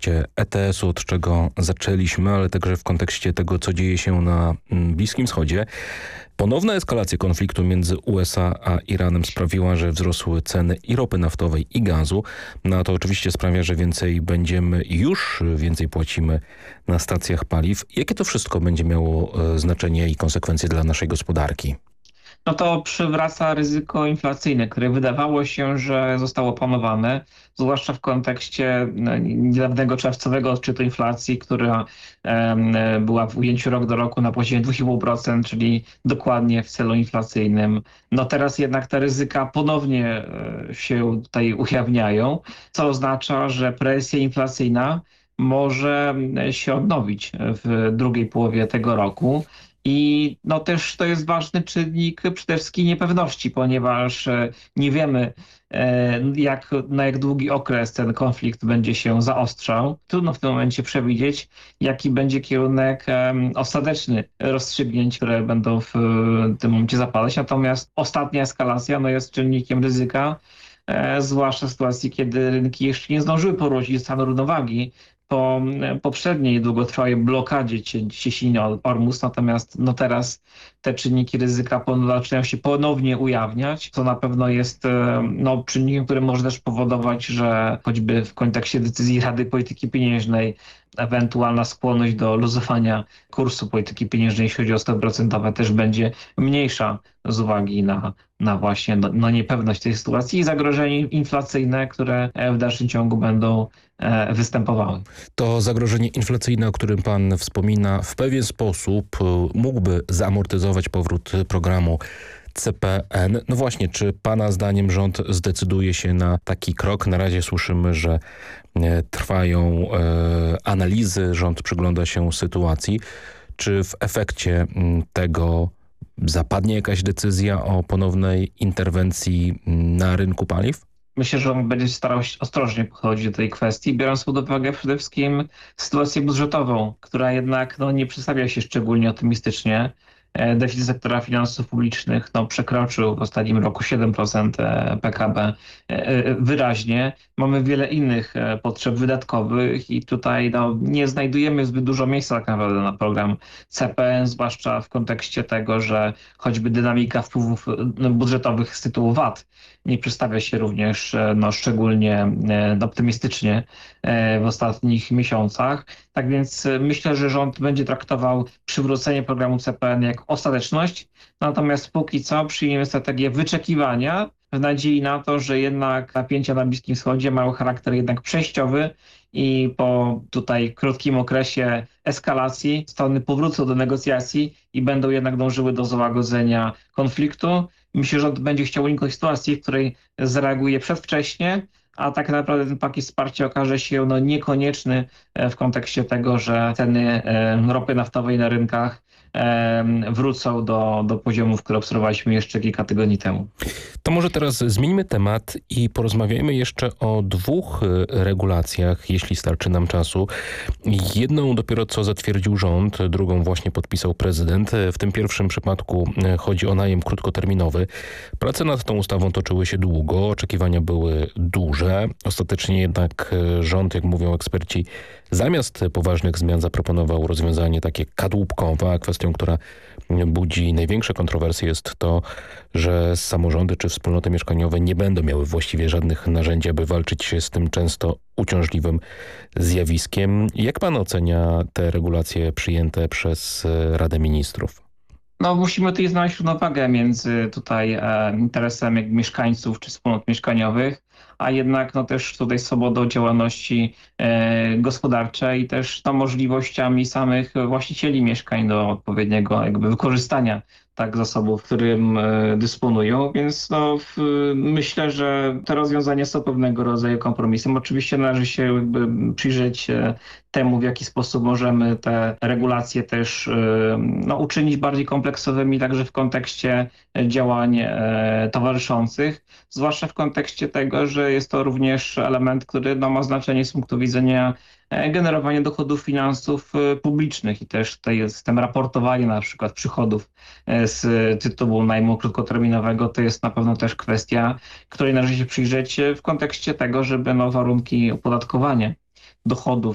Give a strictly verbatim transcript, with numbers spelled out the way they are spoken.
kontekście E T S u, od czego zaczęliśmy, ale także w kontekście tego, co dzieje się na Bliskim Wschodzie. Ponowna eskalacja konfliktu między U S A a Iranem sprawiła, że wzrosły ceny i ropy naftowej, i gazu. No a to oczywiście sprawia, że więcej będziemy, już więcej płacimy na stacjach paliw. Jakie to wszystko będzie miało znaczenie i konsekwencje dla naszej gospodarki? No to przywraca ryzyko inflacyjne, które wydawało się, że zostało opanowane, zwłaszcza w kontekście niedawnego czerwcowego odczytu inflacji, która um, była w ujęciu rok do roku na poziomie dwa i pół procent, czyli dokładnie w celu inflacyjnym. No teraz jednak te ryzyka ponownie się tutaj ujawniają, co oznacza, że presja inflacyjna może się odnowić w drugiej połowie tego roku. I no też to jest ważny czynnik przede wszystkim niepewności, ponieważ nie wiemy, jak, na jak długi okres ten konflikt będzie się zaostrzał. Trudno w tym momencie przewidzieć, jaki będzie kierunek ostateczny rozstrzygnięć, które będą w tym momencie zapadać. Natomiast ostatnia eskalacja no, jest czynnikiem ryzyka, zwłaszcza w sytuacji, kiedy rynki jeszcze nie zdążyły powrócić do stanu równowagi po poprzedniej długotrwałej blokadzie cieśniny Ormus, natomiast no teraz te czynniki ryzyka zaczynają się ponownie ujawniać, co na pewno jest no, czynnikiem, który może też powodować, że choćby w kontekście decyzji Rady Polityki Pieniężnej ewentualna skłonność do luzowania kursu polityki pieniężnej, jeśli chodzi o stopy procentowe, też będzie mniejsza z uwagi na, na właśnie no, no niepewność tej sytuacji i zagrożenie inflacyjne, które w dalszym ciągu będą e, występowały. To zagrożenie inflacyjne, o którym pan wspomina, w pewien sposób mógłby zamortyzować powrót programu C P N. No właśnie, czy pana zdaniem rząd zdecyduje się na taki krok? Na razie słyszymy, że trwają e, analizy, rząd przygląda się sytuacji. Czy w efekcie tego zapadnie jakaś decyzja o ponownej interwencji na rynku paliw? Myślę, że on będzie starał się ostrożnie podchodzić do tej kwestii, biorąc pod uwagę przede wszystkim sytuację budżetową, która jednak no, nie przedstawia się szczególnie optymistycznie. Deficyt sektora finansów publicznych no, przekroczył w ostatnim roku siedem procent P K B wyraźnie. Mamy wiele innych potrzeb wydatkowych i tutaj no, nie znajdujemy zbyt dużo miejsca tak naprawdę na program C P N, zwłaszcza w kontekście tego, że choćby dynamika wpływów budżetowych z tytułu V A T nie przedstawia się również no, szczególnie optymistycznie w ostatnich miesiącach. Tak więc myślę, że rząd będzie traktował przywrócenie programu C P N jako ostateczność, natomiast póki co przyjmiemy strategię wyczekiwania w nadziei na to, że jednak napięcia na Bliskim Wschodzie mają charakter jednak przejściowy i po tutaj krótkim okresie eskalacji strony powrócą do negocjacji i będą jednak dążyły do złagodzenia konfliktu. Myślę, że rząd będzie chciał uniknąć sytuacji, w której zareaguje przedwcześnie, a tak naprawdę ten pakiet wsparcia okaże się no, niekonieczny w kontekście tego, że ceny ropy naftowej na rynkach wrócą do, do poziomów, które obserwowaliśmy jeszcze kilka tygodni temu. To może teraz zmieńmy temat i porozmawiajmy jeszcze o dwóch regulacjach, jeśli starczy nam czasu. Jedną dopiero co zatwierdził rząd, drugą właśnie podpisał prezydent. W tym pierwszym przypadku chodzi o najem krótkoterminowy. Prace nad tą ustawą toczyły się długo, oczekiwania były duże. Ostatecznie jednak rząd, jak mówią eksperci, zamiast poważnych zmian zaproponował rozwiązanie takie kadłubkowe, a kwestią, która budzi największe kontrowersje jest to, że samorządy czy wspólnoty mieszkaniowe nie będą miały właściwie żadnych narzędzi, aby walczyć z tym często uciążliwym zjawiskiem. Jak pan ocenia te regulacje przyjęte przez Radę Ministrów? No musimy tutaj znaleźć równowagę między tutaj e, interesem jak mieszkańców czy wspólnot mieszkaniowych, a jednak no też tutaj swobodą działalności e, gospodarczej i też no, możliwościami samych właścicieli mieszkań do odpowiedniego jakby wykorzystania tak zasobów, którym e, dysponują, więc no, w, myślę, że te rozwiązania są pewnego rodzaju kompromisem. Oczywiście należy się jakby przyjrzeć e, temu, w jaki sposób możemy te regulacje też e, no, uczynić bardziej kompleksowymi, także w kontekście działań e, towarzyszących, zwłaszcza w kontekście tego, że jest to również element, który no, ma znaczenie z punktu widzenia generowania dochodów finansów publicznych i też tutaj system raportowania na przykład przychodów z tytułu najmu krótkoterminowego to jest na pewno też kwestia, której należy się przyjrzeć w kontekście tego, żeby no, warunki opodatkowania dochodów